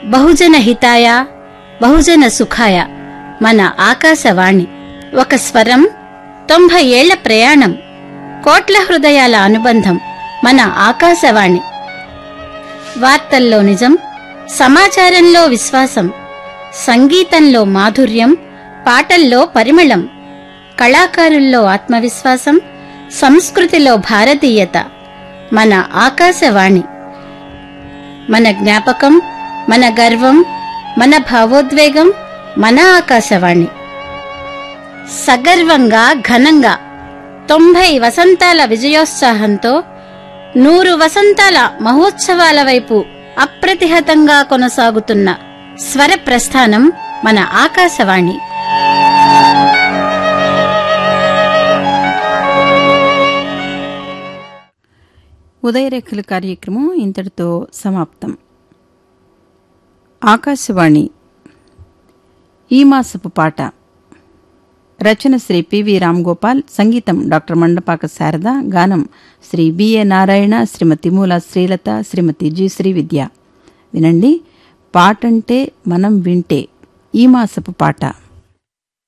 బహుజన హితాయ బహుజన సుఖాయ మన ఆకాశవాణి. ఒక స్వరం, 90 ఏళ్ల ప్రయాణం, కోట్ల హృదయాల అనుబంధం మన ఆకాశవాణి. వార్తల్లో నిజం, సమాచారంలో విశ్వాసం, సంగీతంలో మాధుర్యం, పాటల్లో పరిమళం, కళాకారుల్లో ఆత్మవిశ్వాసం, సంస్కృతిలో భారతీయత మన ఆకాశవాణి. మన జ్ఞాపకం, మన గర్వం, మన భావోద్వేగం మన ఆకాశవాణి. సగర్వంగా ఘనంగా 90 వసంతాల విజయోత్సాహంతో 100 వసంతాల మహోత్సవాల వైపు అప్రతిహతంగా కొనసాగుతున్న స్వర ప్రస్థానం మన ఆకాశవాణి. ఉదయరేఖల కార్యక్రమం ఇంతటితో సమాప్తం. ఆకాశవాణి ఈ మాసపు పాట. రచన శ్రీ పివి రామ్గోపాల్, సంగీతం డాక్టర్ మండపాక శారద, గానం శ్రీ బిఏ నారాయణ, శ్రీమతి మూల శ్రీలత, శ్రీమతి జి శ్రీ విద్య. వినండి, పాటంటే మనం వింటే ఈ మాసపు పాట.